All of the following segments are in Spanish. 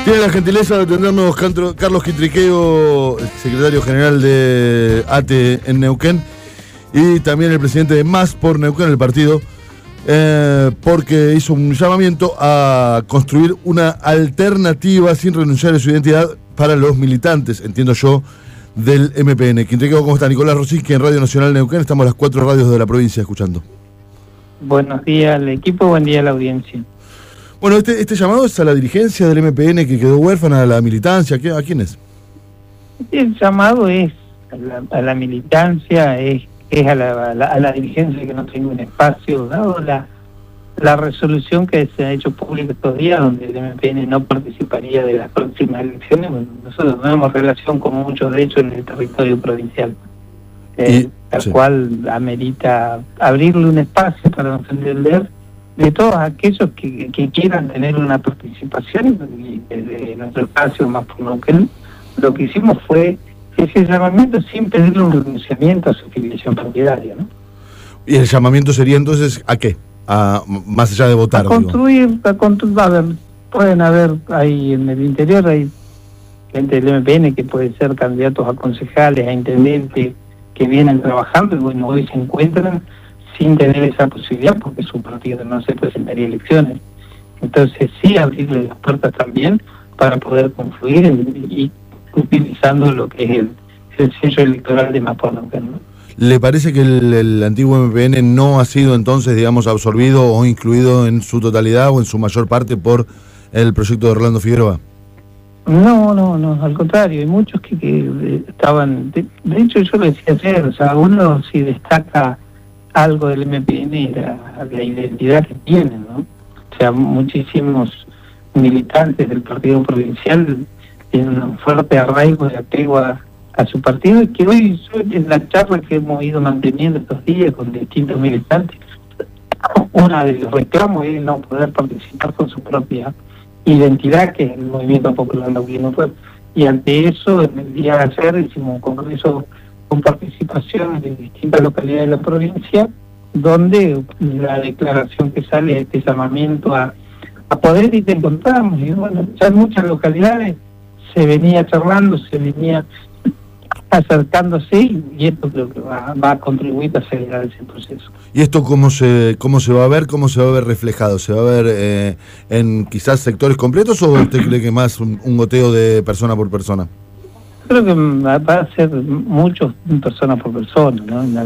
Tiene la gentileza de atendernos Carlos Quitriqueo, secretario general de ATE en Neuquén, y también el presidente de Más por Neuquén, el partido, porque hizo un llamamiento a construir una alternativa sin renunciar a su identidad para los militantes, entiendo yo, del MPN. Quitriqueo, ¿cómo está? Nicolás Rosiski en Radio Nacional Neuquén, estamos a las 4 radios de la provincia escuchando. Buenos días al equipo, buen día a la audiencia. Bueno, este llamado es a la dirigencia del MPN que quedó huérfana, a la militancia, ¿a quién es? El llamado es a la militancia, es a la dirigencia que no tenga un espacio, dado la resolución que se ha hecho pública estos días, donde el MPN no participaría de las próximas elecciones. Bueno, nosotros tenemos relación con muchos de ellos en el territorio provincial, tal cual amerita abrirle un espacio para entender de todos aquellos que quieran tener una participación de nuestro espacio Más por Neuquén. Lo que hicimos fue ese llamamiento sin pedirle un renunciamiento a su afiliación partidaria, ¿no? ¿Y el llamamiento sería entonces a qué? Más allá de votar. A construir, a ver, pueden haber ahí en el interior, hay gente del MPN que puede ser candidatos a concejales, a intendentes, que vienen trabajando y bueno, hoy se encuentran sin tener esa posibilidad porque su partido no se presentaría a elecciones. Entonces sí abrirle las puertas también para poder confluir y utilizando lo que es el sello electoral de Más por Neuquén, ¿no? ¿Le parece que el antiguo MPN no ha sido entonces, digamos, absorbido o incluido en su totalidad o en su mayor parte por el proyecto de Rolando Figueroa? No, al contrario, hay muchos que estaban, de hecho yo lo decía ayer, o sea, uno si destaca algo del MPN era la identidad que tienen, ¿no? O sea, muchísimos militantes del partido provincial tienen un fuerte arraigo y apego a su partido, y que hoy en la charla que hemos ido manteniendo estos días con distintos militantes, uno de los reclamos es no poder participar con su propia identidad, que es el Movimiento Popular Neuquino Pueblo. Y ante eso, en el día de ayer hicimos un congreso con participación de distintas localidades de la provincia, donde la declaración que sale es este llamamiento a poder ir te encontramos. Y bueno, ya en muchas localidades se venía charlando, se venía acercándose, y esto creo que va a contribuir a acelerar ese proceso. ¿Y esto cómo se va a ver? ¿Cómo se va a ver reflejado? ¿Se va a ver en quizás sectores completos o usted cree que más un goteo de persona por persona? Creo que va a ser muchos persona por persona, ¿no? En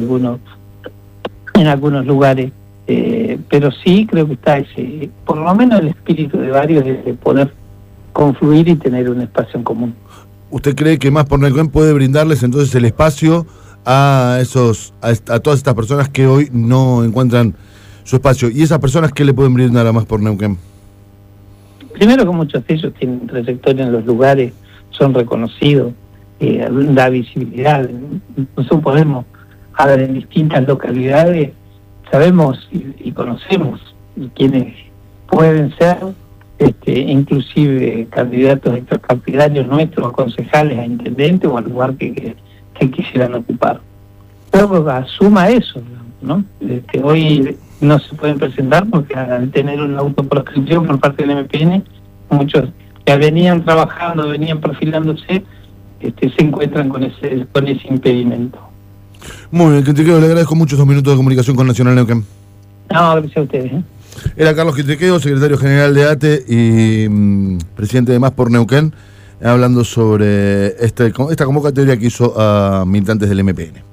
algunos lugares, pero sí creo que está ese, por lo menos el espíritu de varios de poder confluir y tener un espacio en común. ¿Usted cree que Más por Neuquén puede brindarles entonces el espacio a todas estas personas que hoy no encuentran su espacio? ¿Y esas personas qué le pueden brindar a Más por Neuquén? Primero que muchos de ellos tienen trayectoria en los lugares, son reconocidos, da visibilidad. Nosotros podemos hablar en distintas localidades, sabemos y conocemos quienes pueden ser inclusive candidatos extrapartidarios nuestros, a concejales, a intendentes o al lugar que quisieran ocupar. Pero asuma eso, ¿no? Hoy no se pueden presentar porque al tener una autoproscripción por parte del MPN, muchos que venían trabajando, venían perfilándose, se encuentran con ese impedimento. Muy bien, Quitriqueo, le agradezco mucho estos minutos de comunicación con Nacional Neuquén. No, gracias a ustedes. Era Carlos Quitriqueo, secretario general de ATE y presidente de Más por Neuquén, hablando sobre esta convocatoria que hizo a militantes del MPN.